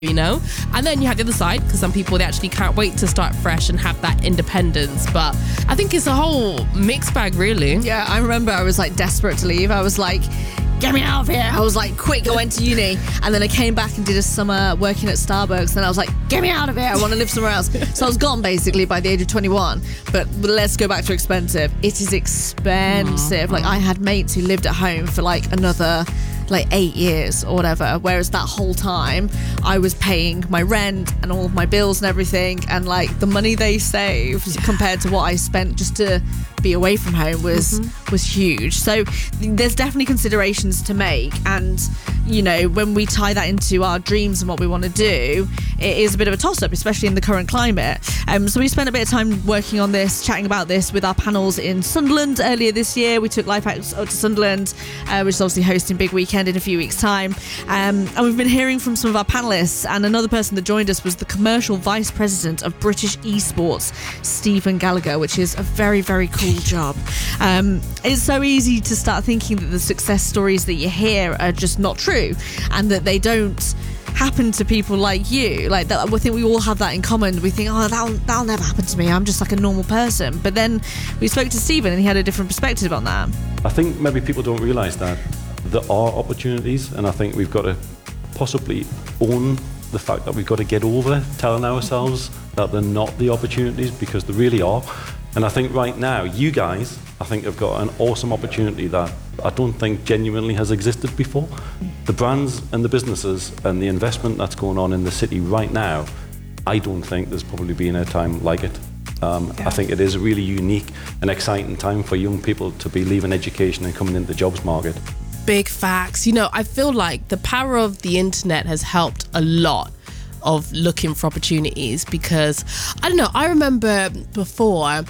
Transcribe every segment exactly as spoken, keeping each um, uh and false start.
you know? And then you have the other side, because some people, they actually can't wait to start fresh and have that independence. But I think it's a whole mixed bag, really. Yeah, I remember I was like desperate to leave. I was like, get me out of here. I was like, quick, I went to uni. And then I came back and did a summer working at Starbucks. And I was like, get me out of here. I want to live somewhere else. So I was gone basically by the age of twenty-one. But let's go back to expensive. It is expensive. Mm-hmm. Like I had mates who lived at home for like another like eight years or whatever, whereas that whole time I was paying my rent and all of my bills and everything, and like the money they saved yeah. compared to what I spent just to be away from home was mm-hmm. was huge. So there's definitely considerations to make, and you know, when we tie that into our dreams and what we want to do, it is a bit of a toss-up, especially in the current climate. Um, so we spent a bit of time working on this, chatting about this with our panels in Sunderland earlier this year. We took Life Out to Sunderland, uh, which is obviously hosting Big Weekend in a few weeks' time. Um, and we've been hearing from some of our panellists, and another person that joined us was the commercial vice president of British Esports, Stephen Gallagher, which is a very, very cool job. Um, it's so easy to start thinking that the success stories that you hear are just not true, and that they don't happen to people like you. Like that, I think we all have that in common. We think, oh, that'll, that'll never happen to me. I'm just like a normal person. But then we spoke to Stephen, and he had a different perspective on that. I think maybe people don't realise that there are opportunities, and I think we've got to possibly own the fact that we've got to get over telling ourselves that they're not the opportunities, because they really are. And I think right now, you guys, I think have got an awesome opportunity that I don't think genuinely has existed before. The brands and the businesses and the investment that's going on in the city right now, I don't think there's probably been a time like it. Um, yeah. I think it is a really unique and exciting time for young people to be leaving education and coming into the jobs market. Big facts. You know, I feel like the power of the internet has helped a lot of looking for opportunities, because I don't know, I remember before,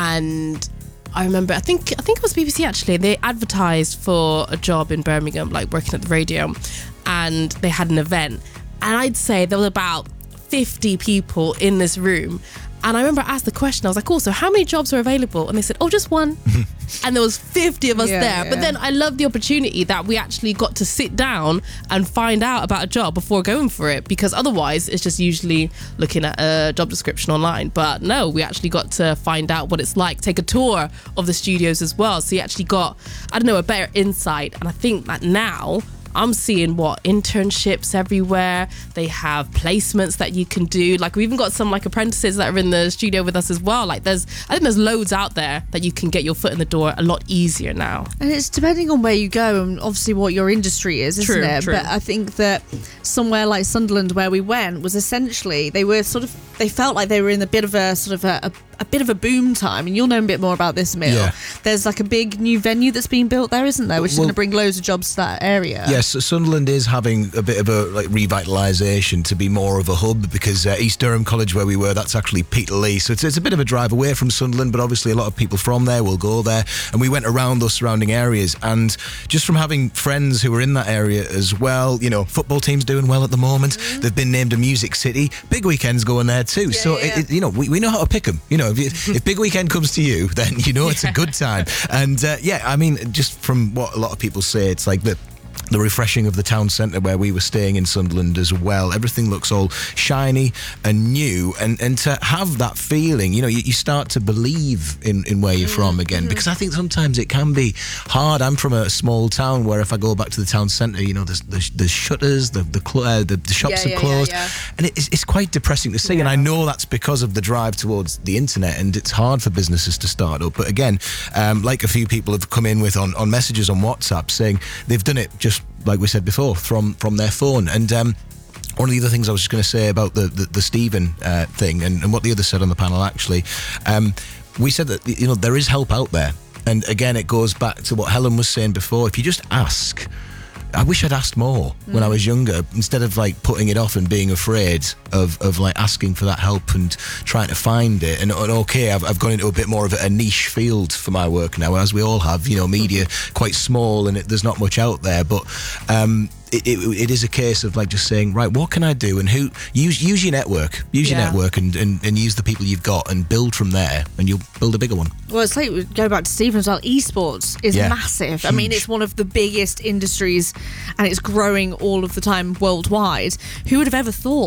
and I remember I think I think it was B B C actually, they advertised for a job in Birmingham, like working at the radio, and they had an event, and I'd say there was about fifty people in this room. And I remember I asked the question, I was like, cool, so how many jobs are available? And they said, oh, just one. And there was fifty of us yeah, there. Yeah. But then I love the opportunity that we actually got to sit down and find out about a job before going for it, because otherwise it's just usually looking at a job description online. But no, we actually got to find out what it's like, take a tour of the studios as well. So you actually got, I don't know, a better insight. And I think that now I'm seeing what internships everywhere. They have placements that you can do. Like we even got some like apprentices that are in the studio with us as well. Like there's, I think there's loads out there that you can get your foot in the door a lot easier now. And it's depending on where you go and obviously what your industry is, isn't true, it? True. But I think that somewhere like Sunderland, where we went, was essentially they were sort of they felt like they were in a bit of a sort of a, a a bit of a boom time, and you'll know a bit more about this, Emil. Yeah. There's like a big new venue that's being built there, isn't there, which is well, going to bring loads of jobs to that area. Yes, Sunderland is having a bit of a like revitalisation to be more of a hub, because uh, East Durham College, where we were, that's actually Peterlee, so it's, it's a bit of a drive away from Sunderland, but obviously a lot of people from there will go there, and we went around those surrounding areas, and just from having friends who were in that area as well, you know, football team's doing well at the moment. Mm-hmm. They've been named a Music City. Big Weekend's going there too. Yeah, so yeah. It, it, you know, we, we know how to pick them. You know, if, you, if Big Weekend comes to you, then you know it's a good time. And uh, yeah, I mean, just from what a lot of people say, it's like the the refreshing of the town centre where we were staying in Sunderland as well. Everything looks all shiny and new, and, and to have that feeling, you know, you, you start to believe in, in where you're from again, because I think sometimes it can be hard. I'm from a small town where if I go back to the town centre, you know, there's the, the shutters, the the, cl- uh, the, the shops yeah, are yeah, closed, yeah, yeah. and it's, it's quite depressing to see, yeah. And I know that's because of the drive towards the internet, and it's hard for businesses to start up. But again, um, like a few people have come in with on, on messages on WhatsApp saying they've done it just like we said before, from from their phone. And um, one of the other things I was just going to say about the the, the Stephen uh, thing, and, and what the others said on the panel, actually, um, we said that, you know, there is help out there. And again, it goes back to what Helen was saying before. If you just ask, I wish I'd asked more mm. when I was younger, instead of like putting it off and being afraid of, of like asking for that help and trying to find it. And, and okay, I've, I've gone into a bit more of a niche field for my work now, as we all have, you know, media quite small, and it, there's not much out there. But um, it, it, it is a case of like just saying, right, what can I do? And who use use your network, use yeah. your network and, and, and use the people you've got and build from there, and you'll build a bigger one. Well, it's like, go back to Stephen as well, esports is yeah. massive. Huge. I mean, it's one of the biggest industries, and it's growing all of the time worldwide. Who would have ever thought?